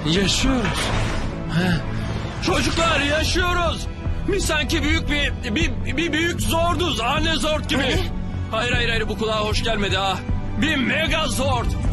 Yaşıyoruz. Çocuklar yaşıyoruz. Biz sanki büyük bir büyük zorduz. Anne zord gibi. Ne? Hayır bu kulağa hoş gelmedi ha. Bir mega zord.